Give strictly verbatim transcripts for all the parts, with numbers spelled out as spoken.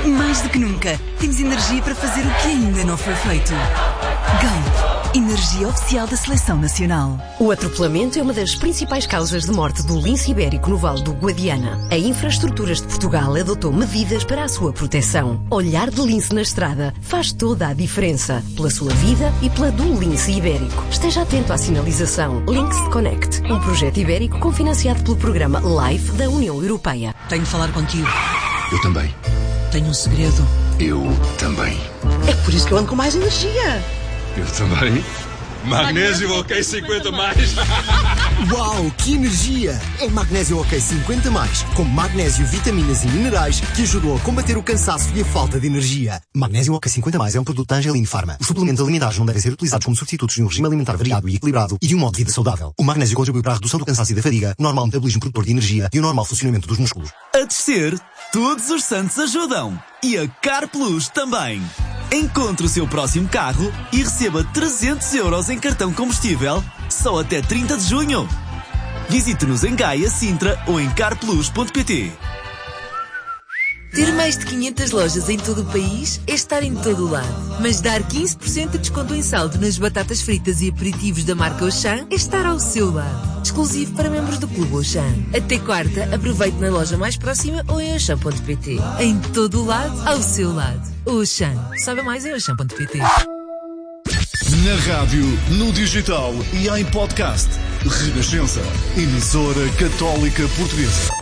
Mais do que nunca, temos energia para fazer o que ainda não foi feito. Galp, energia oficial da Seleção Nacional. O atropelamento é uma das principais causas de morte do lince ibérico no Vale do Guadiana. A Infraestruturas de Portugal adotou medidas para a sua proteção. Olhar de lince na estrada faz toda a diferença, pela sua vida e pela do lince ibérico. Esteja atento à sinalização Links Connect, um projeto ibérico cofinanciado pelo programa LIFE da União Europeia. Tenho de falar contigo. Eu também. Tenho um segredo. Eu também. É por isso que eu ando com mais energia. Eu também. Magnésio OK cinquenta mais. Uau, que energia! É Magnésio OK cinquenta mais, com magnésio, vitaminas e minerais que ajudam a combater o cansaço e a falta de energia. Magnésio OK cinquenta mais é um produto da Angelin Pharma. Os suplementos alimentares não devem ser utilizados como substitutos de um regime alimentar variado e equilibrado e de um modo de vida saudável. O magnésio contribui para a redução do cansaço e da fadiga, o normal metabolismo produtor de energia e o normal funcionamento dos músculos. A descer, todos os santos ajudam. E a Car Plus também. Encontre o seu próximo carro e receba trezentos euros em cartão combustível só até trinta de junho. Visite-nos em Gaia, Sintra ou em carplus ponto pt. Ter mais de quinhentas lojas em todo o país é estar em todo o lado. Mas dar quinze por cento de desconto em saldo nas batatas fritas e aperitivos da marca Auchan é estar ao seu lado. Exclusivo para membros do Clube Auchan. Até quarta, aproveite na loja mais próxima ou em auchan ponto pt. Em todo o lado, ao seu lado. Auchan. Saiba mais em auchan ponto pt. Na rádio, no digital e em podcast. Renascença. Emissora Católica Portuguesa.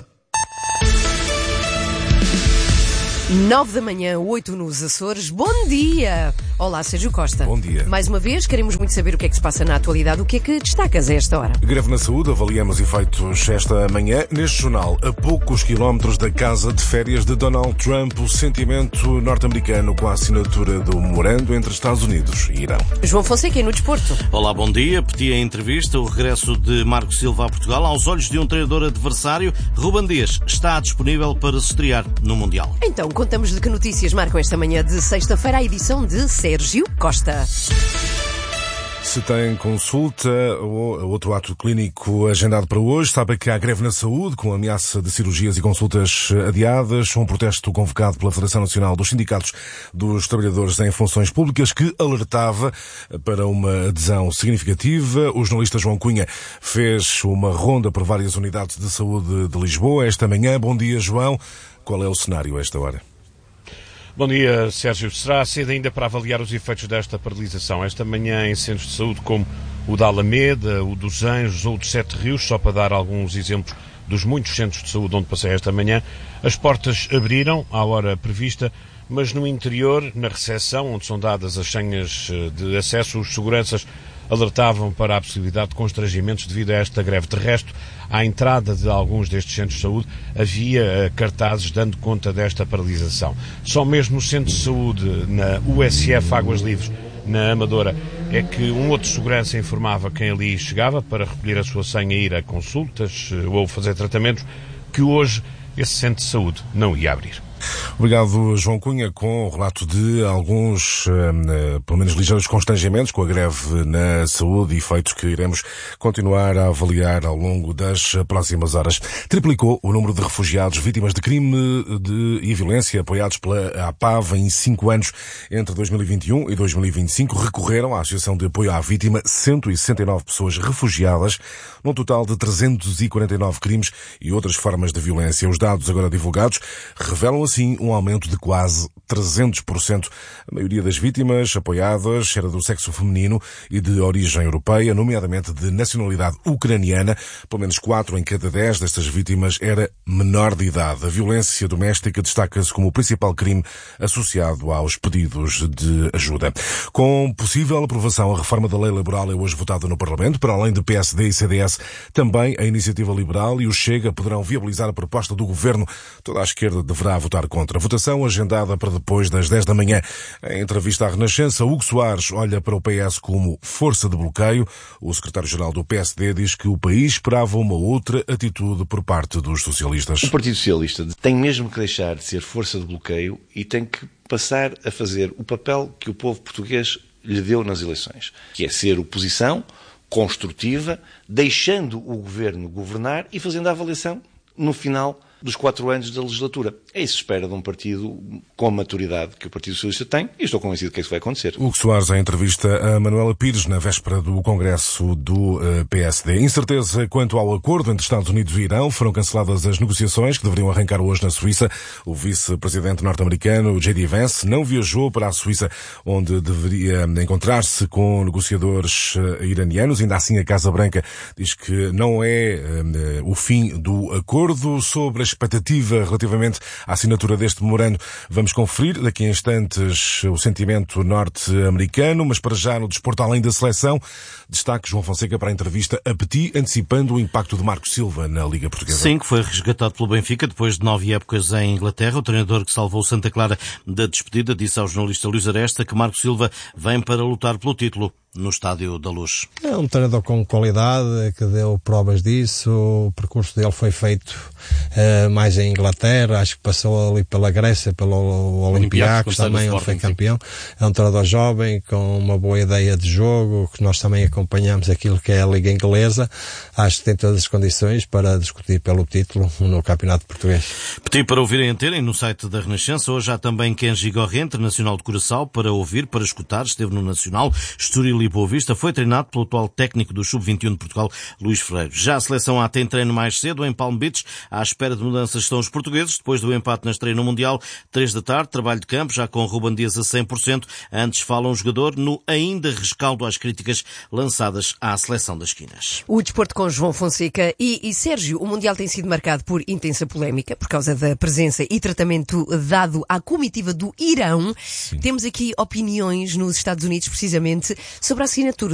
Nove da manhã, oito nos Açores. Bom dia! Olá, Sérgio Costa. Bom dia. Mais uma vez, queremos muito saber o que é que se passa na atualidade. O que é que destacas a esta hora? Greve na saúde, avaliamos efeitos esta manhã. Neste jornal, a poucos quilómetros da casa de férias de Donald Trump, o sentimento norte-americano com a assinatura do memorando entre Estados Unidos e Irão. João Fonseca, no desporto. Olá, bom dia. Peti a entrevista, o regresso de Marco Silva a Portugal. Aos olhos de um treinador adversário, Ruben Dias está disponível para se estrear no Mundial. Então, contamos de que notícias marcam esta manhã de sexta-feira a edição de Sérgio Costa. Se tem consulta ou outro ato clínico agendado para hoje, sabe que há greve na saúde, com ameaça de cirurgias e consultas adiadas, um protesto convocado pela Federação Nacional dos Sindicatos dos Trabalhadores em Funções Públicas, que alertava para uma adesão significativa. O jornalista João Cunha fez uma ronda por várias unidades de saúde de Lisboa esta manhã. Bom dia, João. Qual é o cenário a esta hora? Bom dia, Sérgio. Será cedo ainda para avaliar os efeitos desta paralisação. Esta manhã em centros de saúde como o da Alameda, o dos Anjos ou o de Sete Rios, só para dar alguns exemplos dos muitos centros de saúde onde passei esta manhã, as portas abriram à hora prevista, mas no interior, na recepção, onde são dadas as senhas de acesso, os seguranças alertavam para a possibilidade de constrangimentos devido a esta greve. De resto, à entrada de alguns destes centros de saúde havia cartazes dando conta desta paralisação. Só mesmo no centro de saúde, na U S F Águas Livres, na Amadora, é que um outro segurança informava quem ali chegava para recolher a sua senha e ir a consultas ou fazer tratamentos, que hoje esse centro de saúde não ia abrir. Obrigado, João Cunha, com o relato de alguns, uh, pelo menos ligeiros constrangimentos com a greve na saúde e efeitos que iremos continuar a avaliar ao longo das próximas horas. Triplicou o número de refugiados vítimas de crime de, e violência apoiados pela APAV em cinco anos. Entre dois mil e vinte e um e dois mil e vinte e cinco recorreram à Associação de Apoio à Vítima cento e sessenta e nove pessoas refugiadas, num total de trezentos e quarenta e nove crimes e outras formas de violência. Os dados agora divulgados revelam assim um aumento de quase trezentos por cento. A maioria das vítimas apoiadas era do sexo feminino e de origem europeia, nomeadamente de nacionalidade ucraniana. Pelo menos quatro em cada dez destas vítimas era menor de idade. A violência doméstica destaca-se como o principal crime associado aos pedidos de ajuda. Com possível aprovação, a reforma da lei laboral é hoje votada no Parlamento. Para além de P S D e C D S, também a Iniciativa Liberal e o Chega poderão viabilizar a proposta do Governo. Toda a esquerda deverá votar contra. A votação agendada para depois das dez da manhã. Em entrevista à Renascença, Hugo Soares olha para o P S como força de bloqueio. O secretário-geral do P S D diz que o país esperava uma outra atitude por parte dos socialistas. O Partido Socialista tem mesmo que deixar de ser força de bloqueio e tem que passar a fazer o papel que o povo português lhe deu nas eleições, que é ser oposição construtiva, deixando o governo governar e fazendo a avaliação no final dos quatro anos da legislatura. É isso que se espera de um partido com a maturidade que o Partido Socialista tem e estou convencido que isso vai acontecer. Hugo Soares, em entrevista a Manuela Pires na véspera do Congresso do uh, P S D. Incerteza quanto ao acordo entre Estados Unidos e Irão. Foram canceladas as negociações que deveriam arrancar hoje na Suíça. O vice-presidente norte-americano, J D Vance, não viajou para a Suíça, onde deveria encontrar-se com negociadores uh, iranianos. Ainda assim, a Casa Branca diz que não é uh, o fim do acordo. Sobre a expectativa relativamente à assinatura deste memorando, vamos conferir daqui a instantes o sentimento norte-americano, mas para já no desporto além da seleção, destaque João Fonseca para a entrevista a Petit, antecipando o impacto de Marcos Silva na Liga Portuguesa. Sim, que foi resgatado pelo Benfica depois de nove épocas em Inglaterra. O treinador que salvou Santa Clara da despedida disse ao jornalista Luís Aresta que Marcos Silva vem para lutar pelo título no Estádio da Luz. É um treinador com qualidade, que deu provas disso. O percurso dele foi feito uh, mais em Inglaterra, acho que passou ali pela Grécia, pelo Olympiacos também, onde foi campeão. É um treinador jovem, com uma boa ideia de jogo, que nós também acompanhamos aquilo que é a Liga Inglesa. Acho que tem todas as condições para discutir pelo título no Campeonato Português. Pedi para ouvirem a terem no site da Renascença. Hoje há também Kenji Gorré, internacional de Curaçao, para ouvir, para escutar. Esteve no Nacional, Estoril e Boa Vista, foi treinado pelo atual técnico do sub vinte e um de Portugal, Luís Freire. Já a seleção A tem treino mais cedo em Palm Beach. À espera de mudanças estão os portugueses, depois do empate na estreia no Mundial. Três da tarde, trabalho de campo, já com Ruben Dias a cem por cento. Antes fala um jogador no ainda rescaldo às críticas lançadas à seleção das esquinas. O desporto com João Fonseca e, e Sérgio, o Mundial tem sido marcado por intensa polémica, por causa da presença e tratamento dado à comitiva do Irão. Sim. Temos aqui opiniões nos Estados Unidos, precisamente, sobre a assinatura